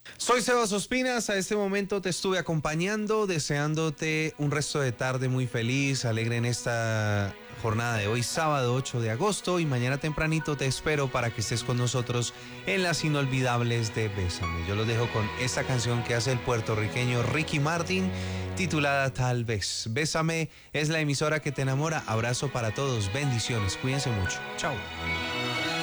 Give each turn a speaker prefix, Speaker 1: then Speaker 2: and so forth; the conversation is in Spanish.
Speaker 1: Soy Sebas Ospinas, a este momento te estuve acompañando, deseándote un resto de tarde muy feliz, alegre en esta jornada de hoy, sábado 8 de agosto, y mañana tempranito te espero para que estés con nosotros en las inolvidables de Bésame. Yo los dejo con esta canción que hace el puertorriqueño Ricky Martin, titulada Tal vez. Bésame es la emisora que te enamora. Abrazo para todos, bendiciones, cuídense mucho. Chao.